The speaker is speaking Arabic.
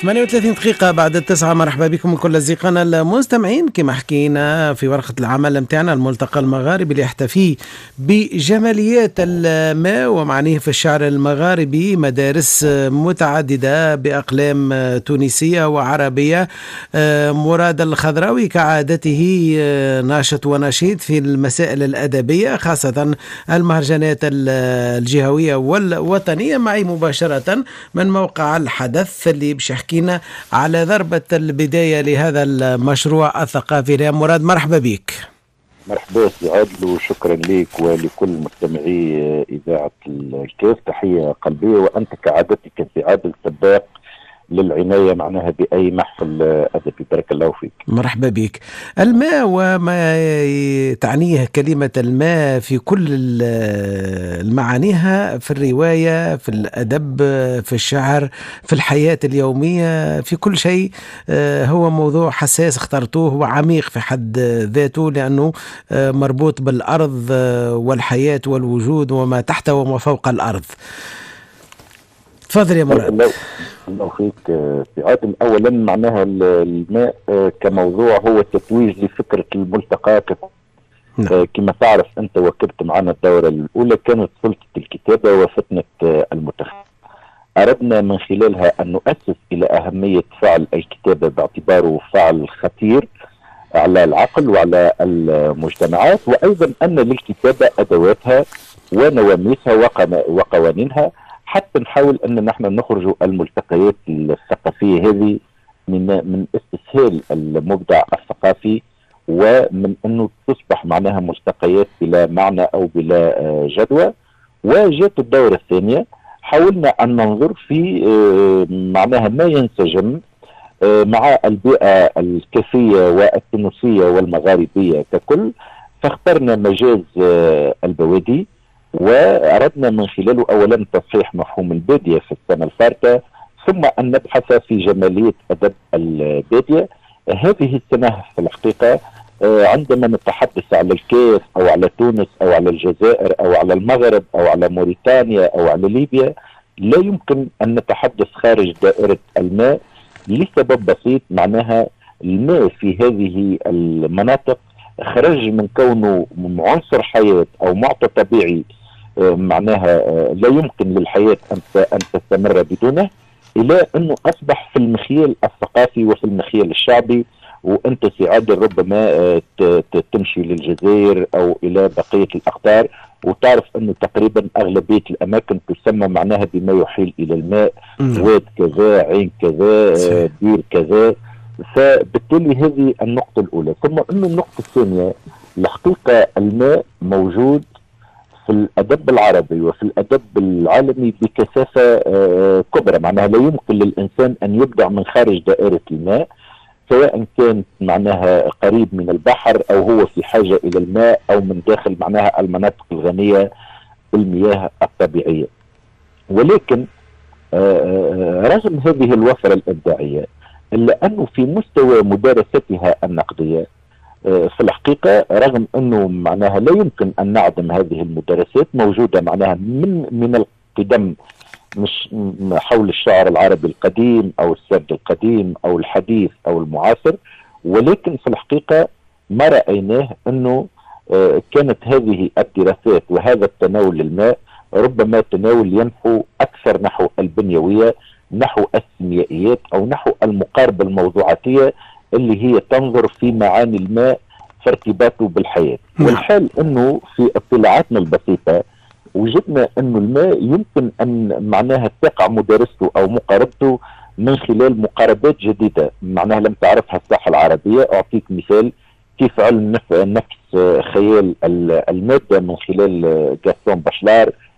38 دقيقة بعد التسعة. مرحبا بكم من كل أصدقائنا المستمعين. كما حكينا في ورقة العمل متاعنا، الملتقى المغاربي اللي يحتفي بجماليات الماء ومعنيه في الشعر المغاربي، مدارس متعددة بأقلام تونسية وعربية. مراد الخضراوي كعادته ناشط ونشيط في المسائل الأدبية، خاصة المهرجانات الجهوية والوطنية. معي مباشرة من موقع الحدث اللي باش يحكينا على ضربة البداية لهذا المشروع الثقافي. يا مراد، مرحبا بك. مرحبا سي عادل، وشكرا لك ولكل مستمعي إذاعة الكاف. تحية قلبية، وأنت كعادتك سي عادل سباق للعناية معناها بأي محفل أدبي. بارك الله فيك. مرحبا بك. الماء وما تعنيه كلمة الماء في كل المعانيها، في الرواية، في الأدب، في الشعر، في الحياة اليومية، في كل شيء. هو موضوع حساس اخترتوه وعميق في حد ذاته، لأنه مربوط بالأرض والحياة والوجود وما تحت وما فوق الأرض. تفضل يا مراد. الله فيك في عادل. اولا معناها الماء كموضوع هو تتويج لفكره الملتقى. كما تعرف انت وكبت معنا الدوره الاولى، كانت سلطه الكتابه وفتنه المتخيل. اردنا من خلالها ان نؤسس الى اهميه فعل الكتابه باعتباره فعل خطير على العقل وعلى المجتمعات، وايضا ان للكتابه ادواتها ونواميسها وقوانينها، حتى نحاول ان نحن نخرج الملتقيات الثقافيه هذه من استسهال المبدع الثقافي، ومن انه تصبح معناها ملتقيات بلا معنى او بلا جدوى. وجاءت الدوره الثانيه، حاولنا ان ننظر في معناها ما ينسجم مع البيئه الكافيه والتونسيه والمغاربيه ككل، فاخترنا مجاز البوادي، وأردنا من خلاله أولا تصحيح مفهوم البادية في السنة الفارطة، ثم أن نبحث في جمالية أدب البادية. هذه السنة في الحقيقة عندما نتحدث على الكاف أو على تونس أو على الجزائر أو على المغرب أو على موريتانيا أو على ليبيا، لا يمكن أن نتحدث خارج دائرة الماء، لسبب بسيط. معناها الماء في هذه المناطق خرج من كونه عنصر حياة أو معطى طبيعي، معناها لا يمكن للحياة أن تستمر بدونه، إلى أنه أصبح في المخيل الثقافي وفي المخيل الشعبي. وأنت سي عادل ربما تمشي للجزائر أو إلى بقية الأقطار وتعرف أنه تقريبا أغلبية الأماكن تسمى معناها بما يحيل إلى الماء، واد كذا، عين كذا، بير كذا. فبالتالي هذه النقطة الأولى. ثم أن النقطة الثانية، الحقيقة الماء موجود في الأدب العربي وفي الأدب العالمي بكثافة كبرى. معناها لا يمكن للإنسان أن يبدع من خارج دائرة الماء، سواء كان معناها قريب من البحر أو هو في حاجة إلى الماء أو من داخل معناها المناطق الغنية بالمياه الطبيعية. ولكن رغم هذه الوفرة الإبداعية، إلا أنه في مستوى مدارستها النقدية في الحقيقة، رغم أنه معناها لا يمكن أن نعدم هذه المدارسات، موجودة معناها من القدم، مش حول الشعر العربي القديم أو السرد القديم أو الحديث أو المعاصر. ولكن في الحقيقة ما رأيناه أنه كانت هذه الدراسات وهذا التناول للماء ربما تناول ينحو أكثر نحو البنيوية، نحو السيميائيات، أو نحو المقاربة الموضوعاتية اللي هي تنظر في معاني الماء في ارتباطه بالحياة. والحال أنه في اطلاعاتنا البسيطة وجدنا أنه الماء يمكن أن معناها تقع مدارسته أو مقاربته من خلال مقاربات جديدة معناها لم تعرفها الساحة العربية. أعطيك مثال كيف علم نفس خيال المادة من خلال غاستون باشلار